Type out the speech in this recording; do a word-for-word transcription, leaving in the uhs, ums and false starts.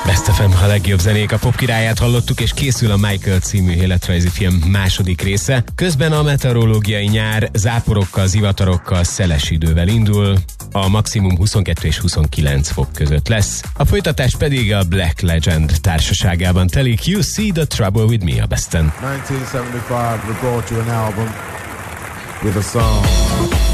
Best ef em, a legjobb zenék, a pop királyát hallottuk, és készül a Michael című életrajzi film második része. Közben a meteorológiai nyár záporokkal, zivatarokkal, szeles idővel indul. A maximum huszonkettő és huszonkilenc fok között lesz. A folytatás pedig a Black Legend társaságában telik. You See the Trouble with Me a Besten. nineteen seventy-five, we brought you an album with a song.